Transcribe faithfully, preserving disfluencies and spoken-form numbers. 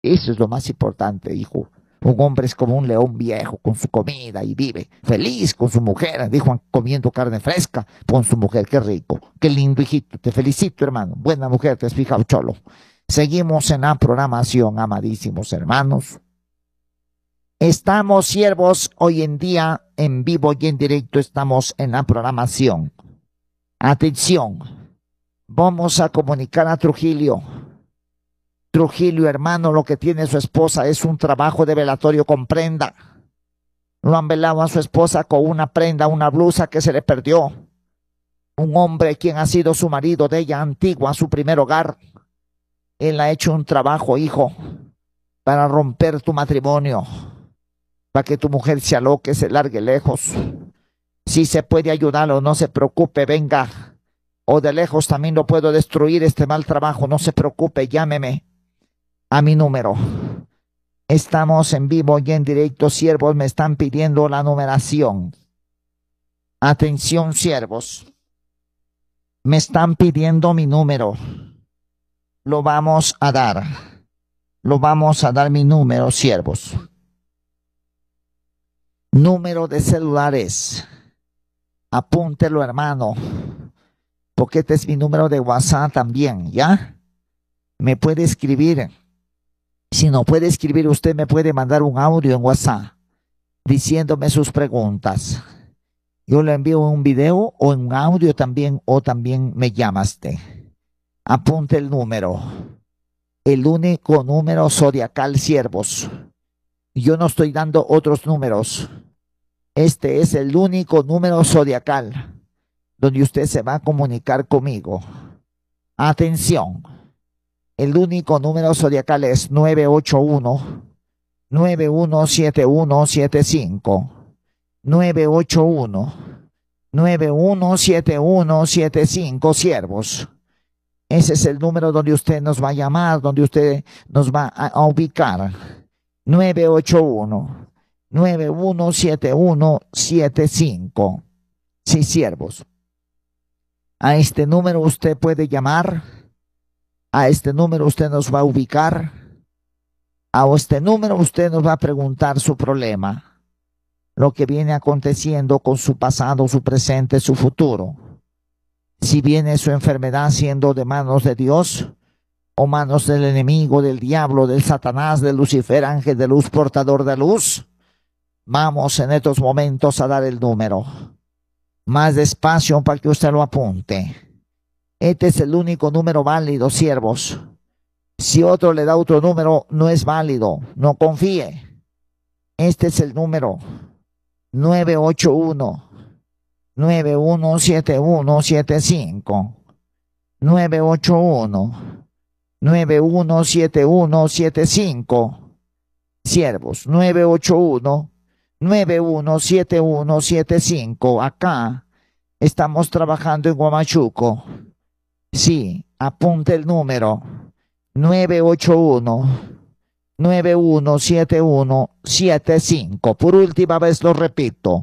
Eso es lo más importante, hijo. Un hombre es como un león viejo con su comida y vive feliz con su mujer, dijo, comiendo carne fresca con su mujer. Qué rico, qué lindo, hijito. Te felicito, hermano. Buena mujer, te has fijado, cholo. Seguimos en la programación, amadísimos hermanos. Estamos, siervos, hoy en día en vivo y en directo estamos en la programación. Atención, vamos a comunicar a Trujillo. Trujillo, hermano, lo que tiene su esposa es un trabajo de velatorio con prenda. Lo han velado a su esposa con una prenda, una blusa que se le perdió. Un hombre quien ha sido su marido de ella antigua, su primer hogar. Él ha hecho un trabajo, hijo, para romper tu matrimonio, para que tu mujer se aloque, se largue lejos. Si se puede ayudarlo, no se preocupe, venga. O de lejos también lo puedo destruir este mal trabajo, no se preocupe, llámeme a mi número. Estamos en vivo y en directo, siervos, me están pidiendo la numeración. Atención, siervos. Me están pidiendo mi número. Lo vamos a dar. Lo vamos a dar mi número, siervos. Número de celulares. Apúntelo, hermano, porque este es mi número de WhatsApp también, ¿ya? Me puede escribir. Si no puede escribir, usted me puede mandar un audio en WhatsApp diciéndome sus preguntas. Yo le envío un video o un audio también, o también me llamaste. Apunte el número. El único número zodiacal, siervos. Yo no estoy dando otros números. Este es el único número zodiacal donde usted se va a comunicar conmigo. Atención. El único número zodiacal es nueve ocho uno, nueve uno siete uno siete cinco. nueve ocho uno, nueve uno siete uno siete cinco, siervos. Ese es el número donde usted nos va a llamar, donde usted nos va a, a ubicar. nueve ocho uno, nueve uno siete uno siete cinco. Sí, siervos. A este número usted puede llamar. A este número usted nos va a ubicar. A este número usted nos va a preguntar su problema, lo que viene aconteciendo con su pasado, su presente, su futuro. Si viene su enfermedad siendo de manos de Dios o manos del enemigo, del diablo, del Satanás, del Lucifer, ángel de luz, portador de luz. Vamos en estos momentos a dar el número. Más despacio para que usted lo apunte. Este es el único número válido, siervos. Si otro le da otro número, no es válido. No confíe. Este es el número. nueve ocho uno, nueve uno siete uno siete cinco. nueve ocho uno, nueve uno siete uno siete cinco. Siervos, nueve ocho uno, nueve uno siete uno siete cinco. Acá estamos trabajando en Huamachuco. Sí, apunte el número. nueve ocho uno, nueve uno siete uno siete cinco. Por última vez lo repito.